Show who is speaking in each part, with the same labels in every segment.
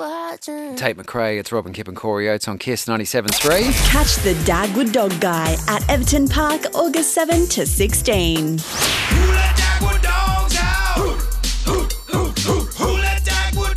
Speaker 1: Tate McRae, it's Robin Kipp and Corey Oates on Kiss 97.3.
Speaker 2: Catch the Dagwood Dog Guy at Everton Park, August 7 to 16.
Speaker 3: Who let Dagwood dogs out? Who let Dagwood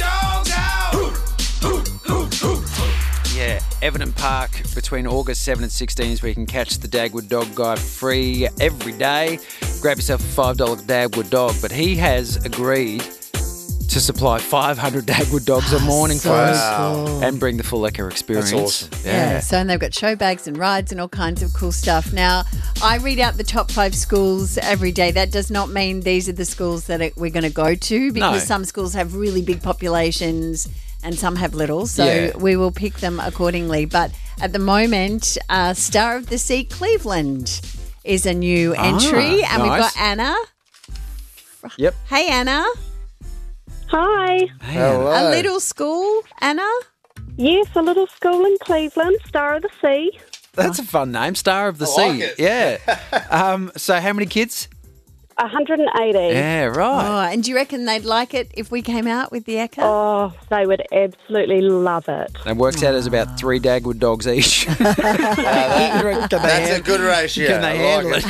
Speaker 3: dogs out?
Speaker 1: Yeah, Everton Park between August 7 and 16 is where you can catch the Dagwood Dog Guy free every day. Grab yourself a $5 Dagwood dog, but he has agreed to supply 500 Dagwood dogs a morning for us
Speaker 4: cool.
Speaker 1: and bring the full Lecker experience.
Speaker 4: That's awesome.
Speaker 1: Yeah.
Speaker 5: So and they've got show bags and rides and all kinds of cool stuff. Now, I read out the top 5 schools every day. That does not mean these are the schools that we're going to go to because some schools have really big populations and some have little. So we will pick them accordingly. But at the moment, Star of the Sea Cleveland is a new entry. And we've got Anna.
Speaker 1: Yep.
Speaker 5: Hey, Anna.
Speaker 6: Hi.
Speaker 4: Hello.
Speaker 5: A little school, Anna?
Speaker 6: Yes, a little school in Cleveland, Star of the Sea.
Speaker 1: That's a fun name, Star of the Sea.
Speaker 4: like it.
Speaker 1: Yeah. So how many kids?
Speaker 6: 180.
Speaker 1: Yeah, right.
Speaker 5: Oh, and do you reckon they'd like it if we came out with the Ekka?
Speaker 6: Oh, they would absolutely love it.
Speaker 1: It works out as about 3 Dagwood dogs each.
Speaker 4: That's a good ratio.
Speaker 1: Can they
Speaker 4: I
Speaker 1: handle
Speaker 4: like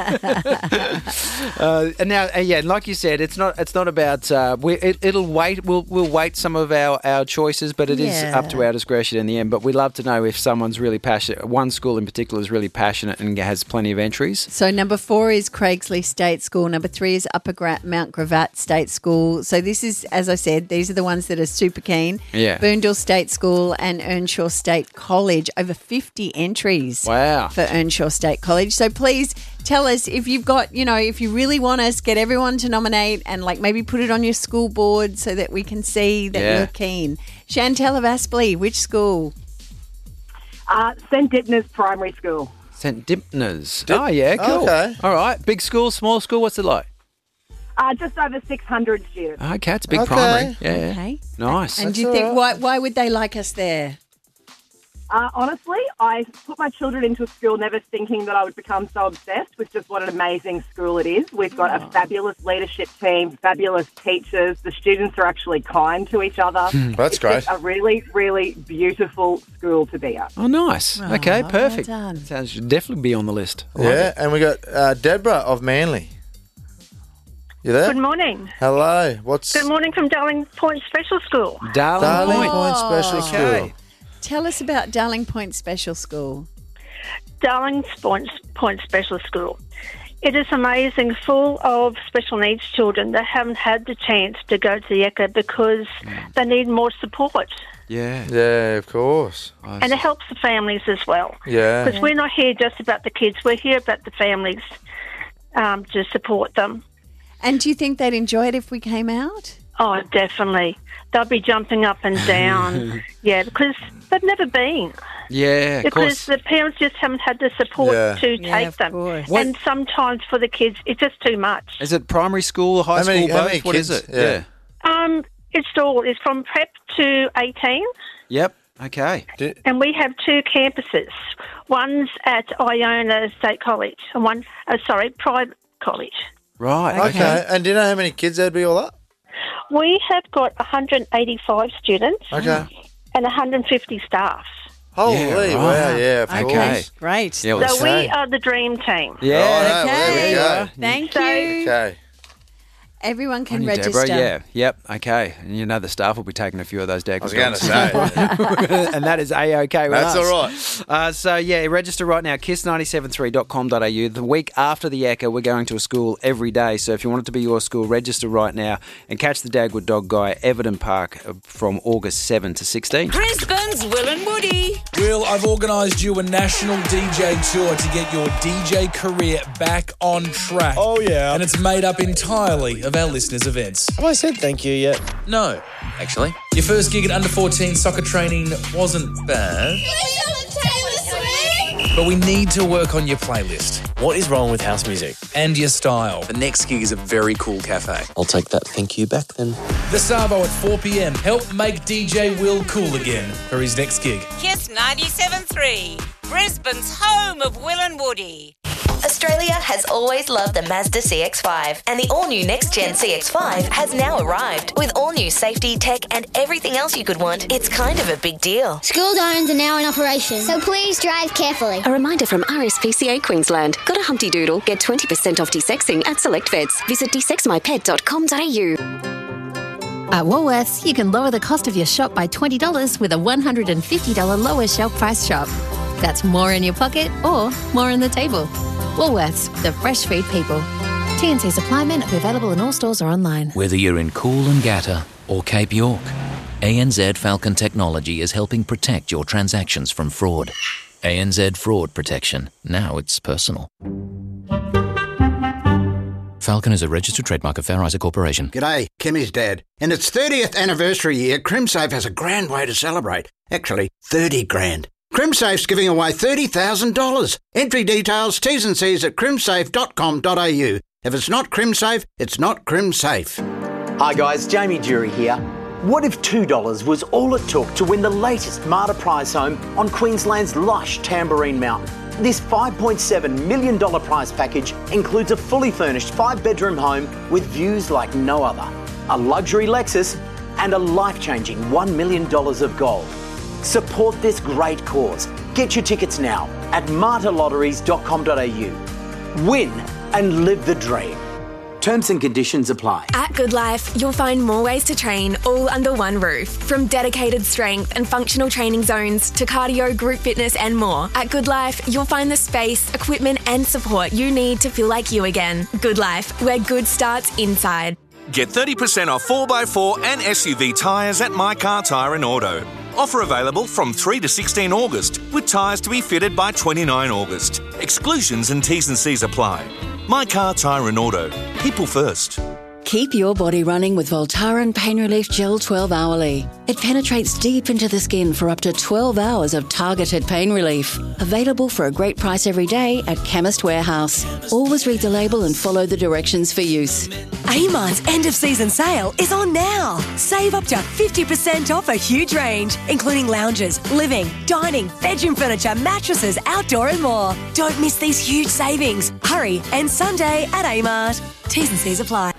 Speaker 1: it? And now, like you said, it's not about. It'll wait. We'll wait some of our choices, but it is up to our discretion in the end. But we'd love to know if someone's really passionate. One school in particular is really passionate and has plenty of entries.
Speaker 5: So number 4 is Craigsley State School. Number 3 is Upper Mount Gravatt State School. So this is, as I said, these are the ones that are super keen.
Speaker 1: Yeah.
Speaker 5: Boondall State School and Earnshaw State College. Over 50 entries.
Speaker 1: Wow.
Speaker 5: For Earnshaw State College. So please tell us if you've got, if you really want us, get everyone to nominate and maybe put it on your school board so that we can see that you're keen. Chantel of Aspley, which school?
Speaker 7: St. Dipner's Primary School.
Speaker 1: St. Dipner's. Oh, yeah, cool.
Speaker 4: Okay.
Speaker 1: All right. Big school, small school, what's it like?
Speaker 7: Just over 600 students.
Speaker 1: Okay, it's a big
Speaker 4: Okay.
Speaker 1: primary. Yeah.
Speaker 5: Okay.
Speaker 1: Nice.
Speaker 5: And do you think, why would they like us there?
Speaker 7: Honestly, I put my children into a school never thinking that I would become so obsessed with just what an amazing school it is. We've got a fabulous leadership team, fabulous teachers. The students are actually kind to each other.
Speaker 4: That's great.
Speaker 7: It's a really, really beautiful school to be at.
Speaker 1: Oh, nice. Okay,
Speaker 5: well
Speaker 1: perfect.
Speaker 5: done.
Speaker 1: Sounds should definitely be on the list. I like
Speaker 4: Yeah,
Speaker 1: it.
Speaker 4: and we got Deborah of Manly. You there?
Speaker 8: Good morning.
Speaker 4: Hello. What's
Speaker 8: Good morning from Darling Point Special School.
Speaker 1: Darling
Speaker 4: Darling
Speaker 1: Point.
Speaker 4: Point Special
Speaker 1: Okay.
Speaker 4: School?
Speaker 5: Tell us about Darling Point Special School.
Speaker 8: Darling Point Special School. It is amazing, full of special needs children that haven't had the chance to go to the ECA because they need more support.
Speaker 1: Yeah.
Speaker 4: Yeah, of course.
Speaker 8: And it helps the families as well.
Speaker 4: Yeah.
Speaker 8: Because we're not here just about the kids, we're here about the families to support them.
Speaker 5: And do you think they'd enjoy it if we came out?
Speaker 8: Oh, definitely. They'll be jumping up and down. Yeah, because they've never been.
Speaker 1: Yeah, of
Speaker 8: Because
Speaker 1: course.
Speaker 8: the parents just haven't had the support to take
Speaker 5: of
Speaker 8: them.
Speaker 5: course.
Speaker 8: And sometimes for the kids, it's just too much.
Speaker 1: Is it primary school or high
Speaker 4: How many-
Speaker 1: school
Speaker 4: how
Speaker 1: both?
Speaker 4: many
Speaker 1: What is
Speaker 4: kids?
Speaker 1: it?
Speaker 4: Yeah.
Speaker 8: It's from prep to 18,
Speaker 1: Yep. Okay.
Speaker 8: and we have 2 campuses. One's at Iona State College, and private college.
Speaker 1: Right.
Speaker 4: Okay. And do you know how many kids there'd be all up?
Speaker 8: We have got 185 students
Speaker 4: Okay.
Speaker 8: and 150 staff.
Speaker 4: Holy
Speaker 1: Yeah, right.
Speaker 4: wow, yeah, of
Speaker 1: Okay.
Speaker 4: course.
Speaker 5: Great.
Speaker 1: Yeah, well,
Speaker 8: So
Speaker 4: Okay.
Speaker 8: we are the dream team.
Speaker 1: yeah.
Speaker 4: Righto, there we go.
Speaker 5: Thank
Speaker 8: So-
Speaker 5: you.
Speaker 4: Okay.
Speaker 5: Everyone can
Speaker 1: On you,
Speaker 5: register.
Speaker 1: Deborah. Yeah. Yep. Okay. And you know the staff will be taking a few of those Dagwood
Speaker 4: I was going to
Speaker 1: dogs.
Speaker 4: say.
Speaker 1: And that is A-OK with
Speaker 4: That's
Speaker 1: us.
Speaker 4: all right.
Speaker 1: So, register right now, kiss973.com.au. The week after the ECA, we're going to a school every day. So if you want it to be your school, register right now and catch the Dagwood Dog Guy at Everton Park from August 7 to 16.
Speaker 2: Brisbane's Will and Woody.
Speaker 3: Will, I've organised you a national DJ tour to get your DJ career back on track.
Speaker 9: Oh, yeah.
Speaker 3: And it's made up entirely of our listeners' events.
Speaker 9: Have I said thank you yet?
Speaker 3: No, actually. Your first gig at under 14 soccer training wasn't bad, but we need to work on your playlist
Speaker 9: What is wrong with house music?
Speaker 3: and your style.
Speaker 10: The next gig is a very cool cafe.
Speaker 9: I'll take that thank you back then.
Speaker 3: The Savo at 4 p.m. Help make DJ Will cool again for his next gig.
Speaker 2: Kiss 97.3. Brisbane's home of Will and Woody.
Speaker 11: As Australia has always loved the Mazda CX-5, and the all-new next-gen CX-5 has now arrived. With all-new safety, tech and everything else you could want, it's kind of a big deal.
Speaker 12: School zones are now in operation, so please drive carefully.
Speaker 13: A reminder from RSPCA Queensland. Got a Humpty Doodle? Get 20% off desexing at select vets. Visit desexmypet.com.au.
Speaker 14: At Woolworths, you can lower the cost of your shop by $20 with a $150 lower shelf price shop. That's more in your pocket or more on the table. Woolworths, the fresh food people. TNC supply men are available in all stores or online.
Speaker 15: Whether you're in Coolangatta or Cape York, ANZ Falcon Technology is helping protect your transactions from fraud. ANZ Fraud Protection. Now it's personal. Falcon is a registered trademark of Fair Isaac Corporation.
Speaker 16: G'day, Kimmy's dad. In its 30th anniversary year, CrimSafe has a grand way to celebrate. Actually, 30 grand. CrimSafe's giving away $30,000. Entry details, T's and C's at crimsafe.com.au. If it's not CrimSafe, it's not CrimSafe.
Speaker 17: Hi guys, Jamie Jury here. What if $2 was all it took to win the latest Marta prize home on Queensland's lush Tamborine Mountain? This $5.7 million prize package includes a fully furnished 5-bedroom home with views like no other, a luxury Lexus and a life-changing $1 million of gold. Support this great cause. Get your tickets now at martalotteries.com.au. Win and live the dream. Terms and conditions apply.
Speaker 18: At Good Life, you'll find more ways to train all under one roof. From dedicated strength and functional training zones to cardio, group fitness and more. At Good Life, you'll find the space, equipment and support you need to feel like you again. Good Life, where good starts inside.
Speaker 19: Get 30% off 4x4 and SUV tyres at My Car Tyre and Auto. Offer available from 3 to 16 August, with tyres to be fitted by 29 August. Exclusions and T's and C's apply. My Car Tyre and Auto. People first.
Speaker 20: Keep your body running with Voltaren Pain Relief Gel 12 Hourly. It penetrates deep into the skin for up to 12 hours of targeted pain relief. Available for a great price every day at Chemist Warehouse. Always read the label and follow the directions for use.
Speaker 21: Amart's end-of-season sale is on now. Save up to 50% off a huge range, including lounges, living, dining, bedroom furniture, mattresses, outdoor and more. Don't miss these huge savings. Hurry, and Sunday at Amart. T's and C's apply.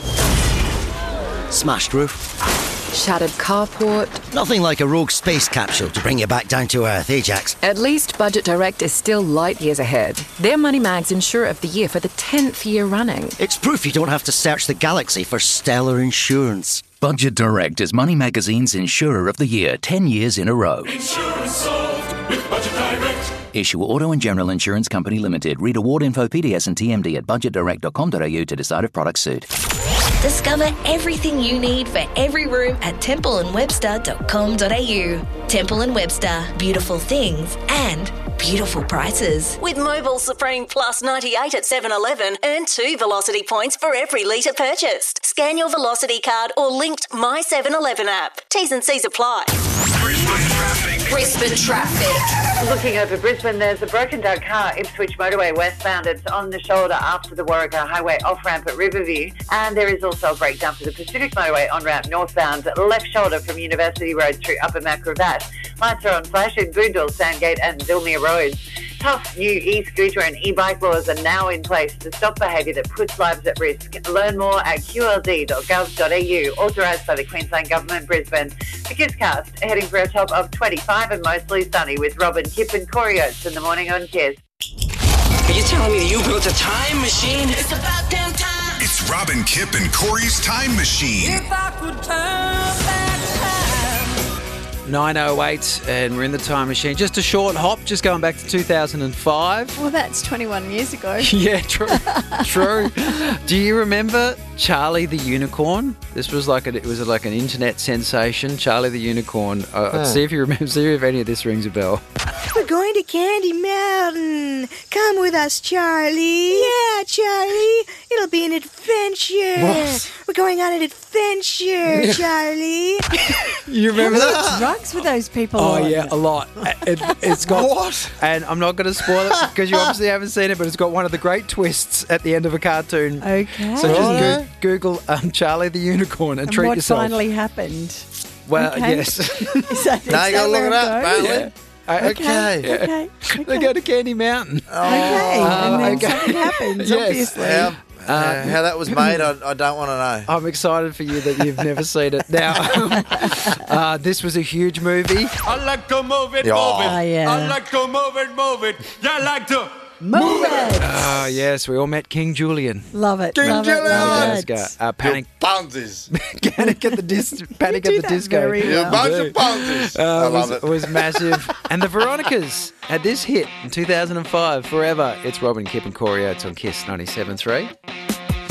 Speaker 22: Smashed roof.
Speaker 23: Shattered carport.
Speaker 22: Nothing like a rogue space capsule to bring you back down to earth, Ajax.
Speaker 23: At least Budget Direct is still light years ahead. They're Money Mag's Insurer of the Year for the 10th year running.
Speaker 22: It's proof you don't have to search the galaxy for stellar insurance.
Speaker 15: Budget Direct is Money Magazine's Insurer of the Year 10 years in a row.
Speaker 24: Insurance solved with Budget Direct.
Speaker 15: Issue Auto and General Insurance Company Limited. Read award info, PDS and TMD at budgetdirect.com.au to decide if products suit.
Speaker 11: Discover everything you need for every room at templeandwebster.com.au. Temple & Webster. Beautiful things and beautiful prices.
Speaker 21: With Mobile Supreme Plus 98 at 7-Eleven, earn 2 Velocity points for every litre purchased. Scan your Velocity card or linked My 7-Eleven app. T's and C's apply.
Speaker 11: Brisbane traffic.
Speaker 25: Looking over Brisbane, there's a broken down car, Ipswich Motorway westbound. It's on the shoulder after the Warwick Highway off-ramp at Riverview. And there is also a breakdown for the Pacific Motorway on-ramp northbound, left shoulder from University Road through Upper Macrovat. Lights are on flash in Boondall, Sandgate and Dilmere Roads. Tough new e-scooter and e-bike laws are now in place to stop behaviour that puts lives at risk. Learn more at qld.gov.au, authorised by the Queensland Government, Brisbane. The Kisscast, heading for a top of 25 and mostly sunny with Robin, Kip and Corey Oates in the morning on Kiss.
Speaker 26: Are you telling me that you built a time machine? It's about damn time.
Speaker 27: It's Robin, Kip and Corey's Time Machine.
Speaker 26: If I could turn back time.
Speaker 1: 9:08 and we're in the time machine. Just a short hop, just going back to 2005.
Speaker 5: Well, that's 21 years ago.
Speaker 1: Yeah, true. True. Do you remember Charlie the Unicorn? This was like an internet sensation. Charlie the Unicorn. See if you remember. See if any of this rings a bell.
Speaker 28: We're going to Candy Mountain. Come with us, Charlie. Yeah, Charlie. It'll be an adventure.
Speaker 1: What?
Speaker 28: We're going on an adventure, Charlie.
Speaker 1: You remember that?
Speaker 5: Drugs with those people.
Speaker 1: Oh,
Speaker 5: on.
Speaker 1: yeah, a lot. It's got...
Speaker 4: What?
Speaker 1: And I'm not going to spoil it because you obviously haven't seen it, but it's got one of the great twists at the end of a cartoon.
Speaker 5: Okay.
Speaker 1: So just Google Charlie the Unicorn and treat
Speaker 5: what
Speaker 1: yourself.
Speaker 5: What finally happened?
Speaker 1: Well,
Speaker 5: okay.
Speaker 1: yes.
Speaker 5: Is that
Speaker 4: Now you got to look it up, apparently.
Speaker 1: Yeah.
Speaker 4: Okay.
Speaker 1: Yeah. They go to Candy Mountain.
Speaker 5: And then something happens, obviously.
Speaker 4: How that was made, I don't want to know.
Speaker 1: I'm excited for you that you've never seen it. Now, this was a huge movie.
Speaker 24: I like to move it,
Speaker 4: Yeah.
Speaker 24: move it.
Speaker 5: Oh, yeah.
Speaker 24: I like to move it, move it. I like to
Speaker 5: Move it.
Speaker 1: Oh, yes, we all met King Julian.
Speaker 5: Love it.
Speaker 4: King
Speaker 5: love
Speaker 4: Julian.
Speaker 5: It, love it.
Speaker 1: Let's go. Panic.
Speaker 4: Pansies.
Speaker 1: Panic at the Panic
Speaker 5: You
Speaker 1: at
Speaker 5: do
Speaker 1: the
Speaker 5: that
Speaker 1: Disco.
Speaker 5: very
Speaker 4: You're a
Speaker 5: well.
Speaker 4: bunch of pansies. I love it.
Speaker 1: Was massive. And the Veronicas had this hit in 2005. Forever. It's Robin, Kip and Corey Oates on KISS 97.3.